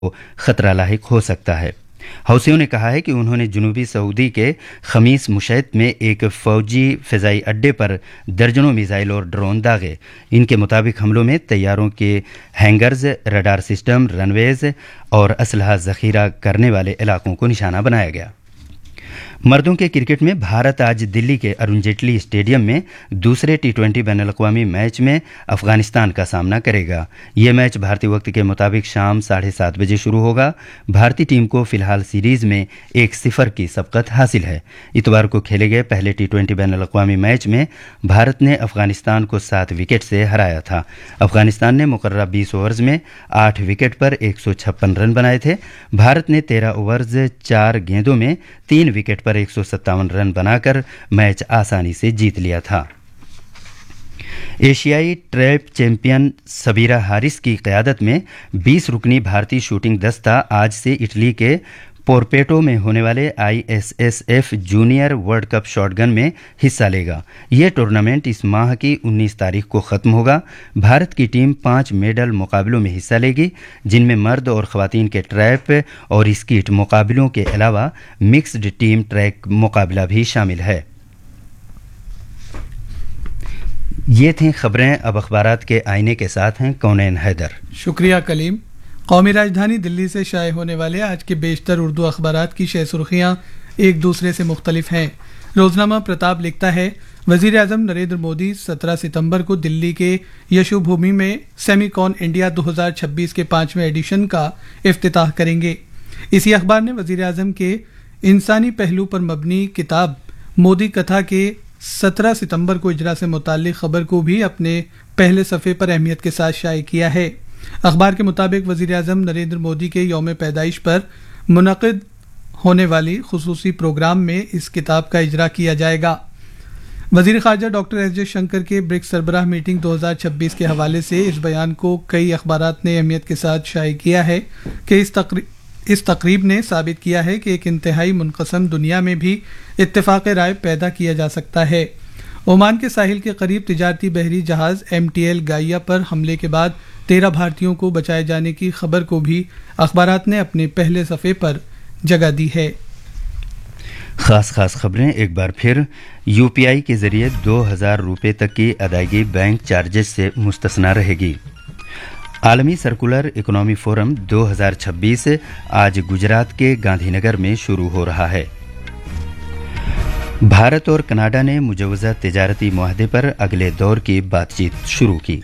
को खतरा लाहिक हो सकता है। हौसियों ने कहा है कि उन्होंने जनूबी सऊदी के खमीस मुशैत में एक फौजी फ़िज़ाई अड्डे पर दर्जनों मिसाइल और ड्रोन दागे। इनके मुताबिक हमलों में तैयारों के हैंगर्स, रडार सिस्टम, रनवेज और असलहा ज़ख़ीरा करने वाले इलाकों को निशाना बनाया गया। मर्दों के क्रिकेट में भारत आज दिल्ली के अरुण जेटली स्टेडियम में दूसरे T20 बैनुल-अक़वामी मैच में अफगानिस्तान का सामना करेगा। ये मैच भारतीय वक्त के मुताबिक शाम 7:30 बजे शुरू होगा। भारतीय टीम को फिलहाल सीरीज में 1-0 की सबकत हासिल है। इतवार को खेले गए पहले T20 बैनुल-अक़वामी मैच में भारत ने अफगानिस्तान को 7 विकेट से हराया था। अफगानिस्तान ने मुकर्रर 20 ओवर्स में 8 विकेट पर 156 रन बनाए थे। भारत ने 13 ओवर्स 4 गेंदों में 3 विकेट पर 157 रन बनाकर मैच आसानी से जीत लिया था। एशियाई ट्रैप चैंपियन सबीरा हारिस की क़यादत में 20 रुकनी भारतीय शूटिंग दस्ता आज से इटली के पोरपेटो में होने वाले ISSF junior world cup shotgun में हिस्सा लेगा। यह टूर्नामेंट इस माह की 19 तारीख को ख़त्म होगा। भारत की टीम 5 मेडल मुकाबलों में हिस्सा लेगी, जिनमें मर्द और ख़वातीन के ट्रैप और स्कीट मुकाबलों के अलावा मिक्स्ड टीम ट्रैक मुकाबला भी शामिल है। ये थीं खबरें। अब अखबारात के आईने के साथ हैं कौनैन हैदर। शुक्रिया कलीम। कौमी राजधानी दिल्ली से शाये होने वाले आज के बेशतर उर्दू अखबारात की शय सुर्खियाँ एक दूसरे से मुख्तलिफ हैं। रोजनामा प्रताप लिखता है, वजीर आजम नरेंद्र मोदी 17 सितंबर को दिल्ली के यशोभूमि में सेमीकॉन इंडिया 2026 के 5वें एडिशन का इफ्तिताह करेंगे। इसी अखबार ने वजीर आजम के इंसानी पहलू पर मबनी किताब मोदी कथा के 17 सितंबर को इजरा से मुताल्लिक खबर को भी अपने पहले सफ़े पर अहमियत के साथ शाये किया है। अखबार के मुताबिक वज़ीर आज़म नरेंद्र मोदी के यौम पैदाइश पर मुनक़िद होने वाली खुसूसी प्रोग्राम में इस किताब का इजरा किया जाएगा। वज़ीर ख़ारजा डॉक्टर एस जयशंकर के ब्रिक्स सरबराह मीटिंग 2026 के हवाले से इस बयान को कई अखबारात ने अहमियत के साथ शाये किया है कि इस तकरीब ने साबित किया है कि एक इंतहाई मुनक़सम दुनिया में भी इत्तेफ़ाक़ राय पैदा किया जा सकता है। ओमान के साहिल के करीब तिजारती बहरी जहाज़ MTL गाइया पर हमले के बाद 13 भारतीयों को बचाए जाने की खबर को भी अखबारात ने अपने पहले सफ़े पर जगह दी है। खास खबरें एक बार फिर। UPI के जरिए 2000 रुपये तक की अदायगी बैंक चार्जेस से मुस्तस्ना रहेगी। आलमी सर्कुलर इकोनॉमी फोरम 2026 आज गुजरात के गांधीनगर में शुरू हो रहा है। भारत और कनाडा ने मुजव्वज़ा तिजारती मुआहदे पर अगले दौर की बातचीत शुरू की।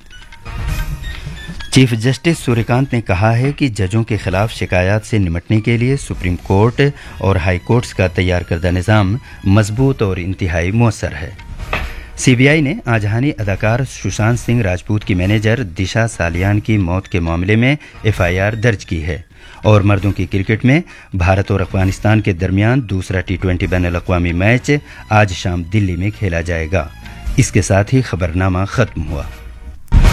चीफ जस्टिस सूर्यकांत ने कहा है कि जजों के खिलाफ शिकायत से निपटने के लिए सुप्रीम कोर्ट और हाई कोर्ट्स का तैयार करदा निज़ाम मजबूत और इंतहाई मुअस्सर है। CBI ने आजहानी अदाकार सुशांत सिंह राजपूत की मैनेजर दिशा सालियान की मौत के मामले में FIR दर्ज की है। और मर्दों की क्रिकेट में भारत और अफगानिस्तान के दरमियान दूसरा T20 बैनुल-अक़वामी मैच आज शाम दिल्ली में खेला जाएगा। इसके साथ ही खबरनामा खत्म हुआ।